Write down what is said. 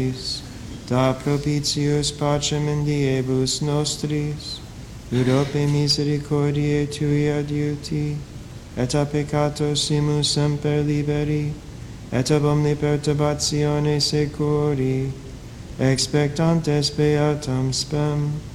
da propitius pacem in diebus nostris, ut ope misericordiae tui adiuti, et a peccatos simus semper liberi, et ab omni perturbatione securi, expectantes beatam spem,